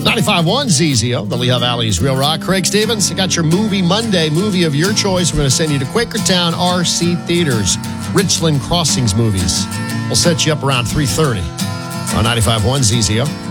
95.1 ZZO, the Lehigh Valley's Real Rock. Craig Stevens, I got your Movie Monday movie of your choice. We're going to send you to Quakertown RC Theaters, Richland Crossings movies. We'll set you up around 3:30 on 95.1 ZZO.